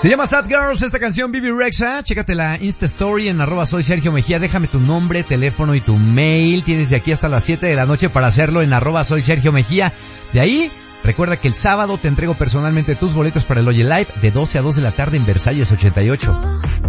Se llama Sad Girls, esta canción, Bibi Rexha. Chécate la Insta Story en @soy Sergio Mejía. Déjame tu nombre, teléfono y tu mail. Tienes de aquí hasta las 7 de la noche para hacerlo en @soy Sergio Mejía. De ahí, recuerda que el sábado te entrego personalmente tus boletos para el Oye Live de 12 a 2 de la tarde en Versalles 88.